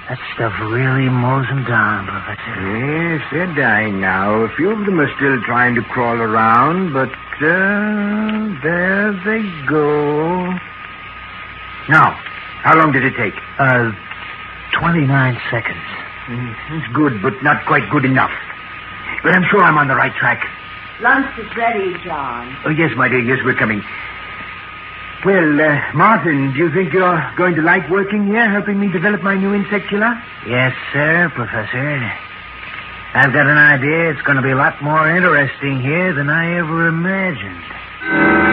That stuff really mows them down, Professor. Yes, they're dying now. A few of them are still trying to crawl around, but there they go. Now, how long did it take? 29 seconds. It's good, but not quite good enough. But I'm sure I'm on the right track. Lunch is ready, John. Oh, yes, my dear. Yes, we're coming. Well, Martin, do you think you're going to like working here, helping me develop my new insect killer? Yes, sir, Professor. I've got an idea it's going to be a lot more interesting here than I ever imagined.